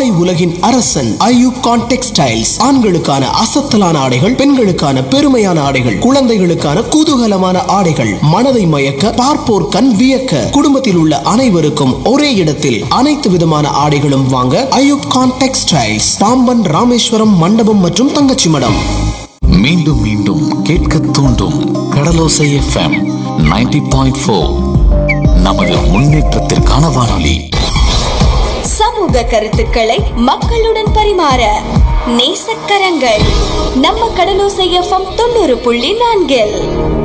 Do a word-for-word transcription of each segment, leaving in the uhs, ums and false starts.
ஆடை உலகின் அரசன் ஐயூப் கான் டெக்ஸ்டைல்ஸ். ஆண்களுக்கான அசத்தலான ஆடைகள், பெண்களுக்கான பெருமையான ஆடைகள், குழந்தைகளுக்கான குதூகலமான ஆடைகள், மனதை மயக்க பார்ப்போர் கண் வியக்க, குடும்பத்தில் உள்ள அனைவருக்கும் ஒரே இடத்தில் அனைத்து விதமான ஆடைகளும் வாங்க ஐயூப் கான் டெக்ஸ்டைல்ஸ், பாம்பன் ராமேஸ்வரம் மண்டபம் மற்றும் தங்கச்சி மடம். மீண்டும் மீண்டும் கேட்க தூண்டும் கடலோசை எஃப்எம் நைன்டி பாயிண்ட் ஃபோர். நமது முன்னேற்றத்திற்கான வானொலி. சமூக கருத்துக்களை மக்களுடன் பரிமாற நேசக்கரங்கள் நம்ம கடலோசை எஃப்எம் தொண்ணூறு புள்ளி நான்கில்.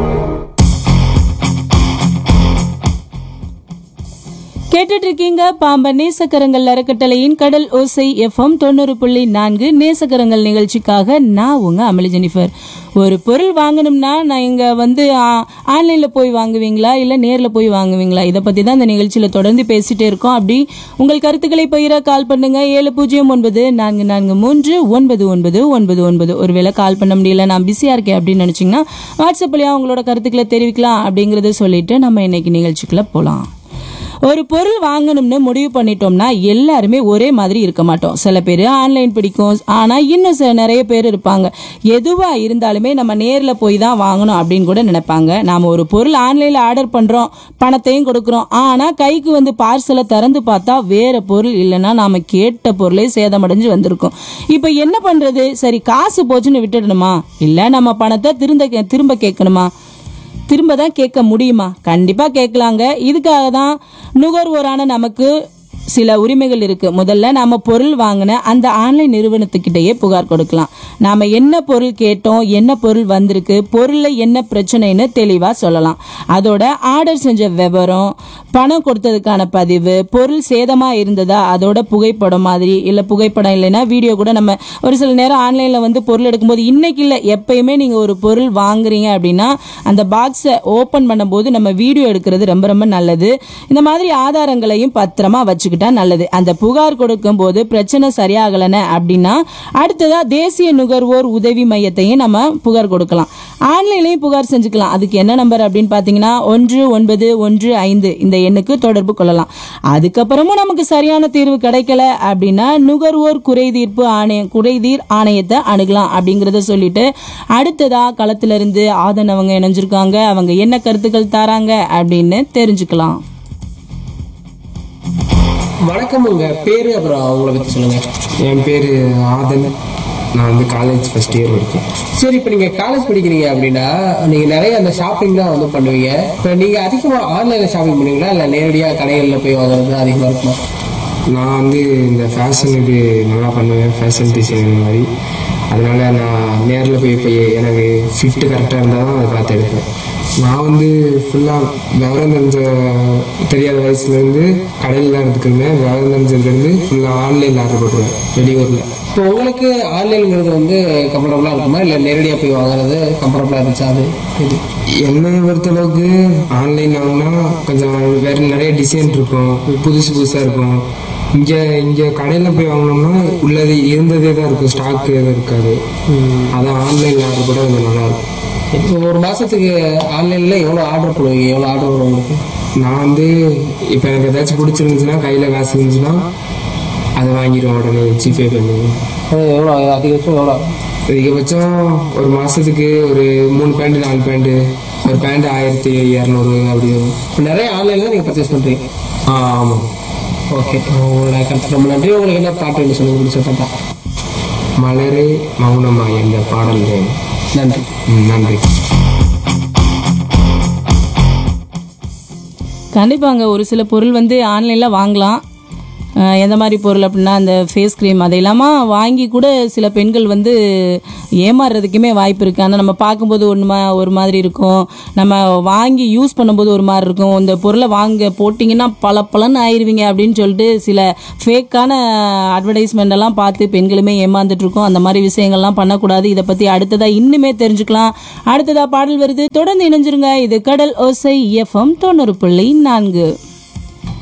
கேட்டுட்டு இருக்கீங்க பாம்பன் நேசக்கரங்கள் அறக்கட்டளையின் கடல் ஓசை எஃப்எம் தொண்ணூறு புள்ளி நான்கு நேசக்கரங்கள் நிகழ்ச்சிக்காக நான் உங்க அமளி ஜெனிஃபர். ஒரு பொருள் வாங்கணும்னா நான் இங்க வந்து ஆன்லைன்ல போய் வாங்குவீங்களா இல்ல நேர்ல போய் வாங்குவீங்களா, இதை பத்தி தான் இந்த நிகழ்ச்சியில தொடர்ந்து பேசிட்டே இருக்கோம். அப்படி உங்கள் கருத்துக்களை பகிர கால் பண்ணுங்க ஏழு பூஜ்ஜியம் ஒன்பது நான்கு நான்கு மூன்று ஒன்பது ஒன்பது ஒன்பது ஒன்பது. ஒருவேளை கால் பண்ண முடியல, நான் பிஸியா இருக்கேன் அப்படின்னு நினைச்சீங்கன்னா வாட்ஸ்அப்லயா உங்களோட கருத்துக்களை தெரிவிக்கலாம். அப்படிங்கறத சொல்லிட்டு நம்ம இன்னைக்கு நிகழ்ச்சிக்குள்ள போலாம். ஒரு பொருள் வாங்கணும்னு முடிவு பண்ணிட்டோம்னா எல்லாருமே ஒரே மாதிரி இருக்க மாட்டோம். சில பேர் ஆன்லைன் பிடிக்கும், ஆனா இன்னும் சில நிறைய பேர் இருப்பாங்க எதுவா இருந்தாலுமே நம்ம நேர்ல போய் தான் வாங்கணும் அப்படின்னு கூட நினைப்பாங்க. நாம ஒரு பொருள் ஆன்லைன்ல ஆர்டர் பண்றோம், பணத்தையும் கொடுக்கறோம், ஆனா கைக்கு வந்து பார்சலை திறந்து பார்த்தா வேற பொருள் இல்லைன்னா நாம கேட்ட பொருளே சேதமடைஞ்சு வந்திருக்கும். இப்ப என்ன பண்றது? சரி, காசு போச்சுன்னு விட்டுடணுமா, இல்ல நம்ம பணத்தை திரும்ப திரும்ப கேட்கணுமா? திரும்ப தான் கேட்க முடியுமா? கண்டிப்பா கேட்கலாங்க. இதுக்காக தான் நுகர்வோரான நமக்கு சில உரிமைகள் இருக்கு. முதல்ல நாம பொருள் வாங்கின அந்த ஆன்லைன் நிறுவனத்துக்கிட்டயே புகார் கொடுக்கலாம். நாம என்ன பொருள் கேட்டோம், என்ன பொருள் வந்திருக்கு, பொருள்ல என்ன பிரச்சனைன்னு தெளிவா சொல்லலாம். அதோட ஆர்டர் செஞ்ச விவரம், பணம் கொடுத்ததுக்கான பதிவு, பொருள் சேதமா இருந்ததா அதோட புகைப்படம் மாதிரி, இல்ல புகைப்படம் இல்லைன்னா வீடியோ கூட. நம்ம ஒரு சில நேரம் ஆன்லைன்ல வந்து பொருள் எடுக்கும்போது, இன்னைக்கு இல்ல எப்பயுமே நீங்க ஒரு பொருள் வாங்குறீங்க அப்படின்னா அந்த பாக்ஸை ஓபன் பண்ணும்போது நம்ம வீடியோ எடுக்கிறது ரொம்ப ரொம்ப நல்லது. இந்த மாதிரி ஆதாரங்களையும் பத்திரமா வச்சுக்கிட்டு நல்லது. அந்த புகார் கொடுக்கும் போது பிரச்சனை சரியாகலன அப்படின்னா அடுத்ததா தேசிய நுகர்வோர் உதவி மையத்தையும் நம்ம புகார் கொடுக்கலாம். ஆன்லைன்லயும் புகார் செஞ்சுக்கலாம். அதுக்கு என்ன நம்பர் அப்படின்னு பாத்தீங்கன்னா ஒன்று ஒன்பது ஒன்று ஐந்து இந்த எண்ணுக்கு தொடர்பு கொள்ளலாம். அதுக்கப்புறமும் நமக்கு சரியான தீர்வு கிடைக்கல அப்படின்னா நுகர்வோர் குறைதீர்ப்பு ஆணையம் குறைதீர் ஆணையத்தை அணுகலாம் அப்படிங்கறத சொல்லிட்டு அடுத்ததா களத்துல இருந்து ஆதனவங்க இணைஞ்சிருக்காங்க. அவங்க என்ன கருத்துக்கள் தராங்க அப்படின்னு தெரிஞ்சுக்கலாம். வணக்கம், உங்க பேரு அப்புறம் அவங்கள பத்தி சொல்லுங்க. என் பேர் ஆதன். நான் வந்து காலேஜ் ஃபர்ஸ்ட் இயர் படிக்கேன். சரி, இப்போ நீங்க காலேஜ் படிக்கிறீங்க அப்படின்னா நீங்க நிறைய அந்த ஷாப்பிங் தான் வந்து பண்ணுவீங்க. இப்போ நீங்க அதிகமா ஆன்லைன்ல ஷாப்பிங் பண்ணுவீங்களா இல்ல நேரடியா கடைகளில் போய் வாங்குறது அதிகமா இருக்குமா? நான் வந்து இந்த ஃபேஷன் இது நல்லா பண்ணுவேன், ஃபேஷன் டிசைன் மாதிரி. அதனால நான் நேரில் போய் போய் எனக்கு ஃபிட்டு கரெக்டாக இருந்தால் தான் அதை பார்த்து எடுப்பேன். நான் வந்து ஃபுல்லாக விவரம் தெரிஞ்ச தெரியாத வயசுலேருந்து கடையில் தான் எடுத்துக்கிருந்தேன். விவரம் தெரிஞ்சதுலேருந்து ஃபுல்லாக ஆன்லைனில் ஆர்டர் போட்டுருவேன் வெளியூரில். இப்போ உங்களுக்கு ஆன்லைனுங்கிறது வந்து கம்ஃபர்டபுளாக இருக்குமா இல்லை நேரடியாக போய் வாங்குறது கம்ஃபர்டபுளாக இருந்துச்சா? அது இது என்னை பொறுத்தளவுக்கு ஆன்லைன் வாங்கினா கொஞ்சம் வேறு நிறைய டிசைன் இருக்கும், புதுசு புதுசாக இருக்கும். இங்கே இங்கே கடையில் போய் வாங்கினோம்னா உள்ளது இருந்ததே தான் இருக்கும், ஸ்டாக்கு எதுவும் இருக்காது. அதான் ஆன்லைனில் ஆர்டர் போட கொஞ்சம் நல்லாயிருக்கும். இப்போ ஒரு மாதத்துக்கு ஆன்லைனில் எவ்வளோ ஆர்டர் பண்ணுவீங்க? எவ்வளோ ஆர்டர் வரும் உங்களுக்கு? நான் வந்து இப்போ எனக்கு ஏதாச்சும் பிடிச்சிருந்துச்சுன்னா கையில் காசு இருந்துச்சுன்னா அதை வாங்கிடுவேன், உடனே ஜிபே பண்ணுவேன். அது எவ்வளோ அதிகபட்சம் எவ்வளோ? அதிகபட்சம் ஒரு மாதத்துக்கு ஒரு மூணு பேண்ட்டு நாலு பேண்ட்டு, ஒரு பேண்ட் ஆயிரத்தி இரநூறு அப்படி. நிறைய ஆன்லைனில் நீங்கள் பர்ச்சேஸ் பண்ணுறீங்க? ஆ ஆமாம். ஓகே, உங்களோட கருத்து ரொம்ப நன்றி. உங்களுக்கு என்ன பாட்டு என்ன சொல்லுங்க பிடிச்ச பாட்டா? மலரே மௌனமா என்ற பாடல். நன்றி. நன்றி. கண்டிப்பாங்க, ஒரு சில பொருள் வந்து ஆன்லைனில் வாங்கலாம். எந்த மாதிரி பொருள் அப்படின்னா அந்த ஃபேஸ் க்ரீம் அதை இல்லாமல் வாங்கி கூட சில பெண்கள் வந்து ஏமாறுறதுக்குமே வாய்ப்பு இருக்குது. ஆனால் நம்ம பார்க்கும்போது ஒன்று ஒரு மாதிரி இருக்கும், நம்ம வாங்கி யூஸ் பண்ணும்போது ஒரு மாதிரி இருக்கும். இந்த பொருளை வாங்க போட்டிங்கன்னா பல பலன்னு ஆயிடுவீங்க அப்படின்னு சொல்லிட்டு சில ஃபேக்கான அட்வர்டைஸ்மெண்ட் எல்லாம் பார்த்து பெண்களுமே ஏமாந்துட்டுருக்கோம். அந்த மாதிரி விஷயங்கள்லாம் பண்ணக்கூடாது. இதை பற்றி அடுத்ததாக இன்னுமே தெரிஞ்சுக்கலாம். அடுத்ததாக பாடல் வருது, தொடர்ந்து இணைஞ்சிருங்க. இது கடல் ஓசை எஃப்எம் தொண்ணூறு புள்ளி நான்கு.